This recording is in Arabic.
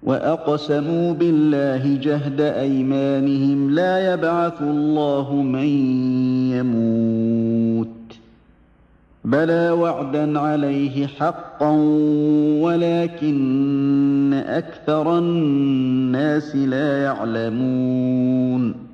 وَأَقْسَمُوا بِاللَّهِ جَهْدَ أَيْمَانِهِمْ لَا يَبْعَثُ اللَّهُ مَن يَمُوتُ ۚ بَلَىٰ وَعْدًا عَلَيْهِ حَقًّا وَلَٰكِنَّ أَكْثَرَ النَّاسِ لَا يَعْلَمُونَ